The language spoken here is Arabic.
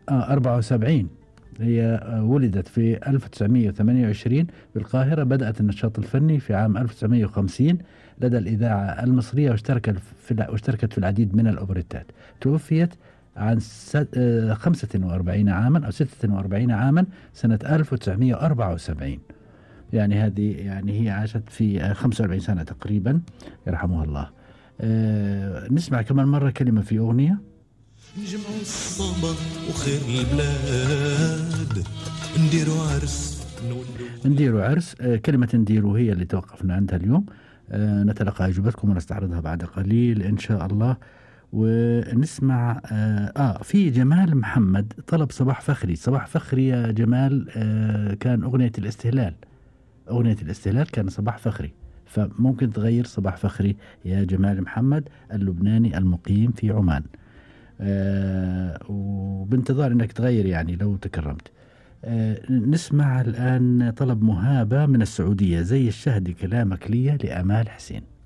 74. هي ولدت في 1928 بالقاهرة. بدأت النشاط الفني في عام 1950 لدى الإذاعة المصرية، واشتركت في العديد من الأوبريتات. توفيت عن 45 عاما أو 46 عاما سنة 1974. يعني هذه يعني هي عاشت في 45 سنة تقريبا، يرحمها الله. نسمع كمان مرة كلمة في أغنية. نجمعوا الصبا وخير البلاد، نديروا عرس نديروا عرس. كلمة نديروا هي اللي توقفنا عندها اليوم. نتلقى أجوبتكم ونستعرضها بعد قليل إن شاء الله. ونسمع في جمال محمد طلب صباح فخري. صباح فخري يا جمال، كان أغنية الاستهلال. أغنية الاستهلال كان صباح فخري، فممكن تغير صباح فخري يا جمال محمد اللبناني المقيم في عمان. وبانتظار انك تغير يعني لو تكرمت. نسمع الآن طلب مهابة من السعودية. زي الشهد كلامك لي لأمال حسين.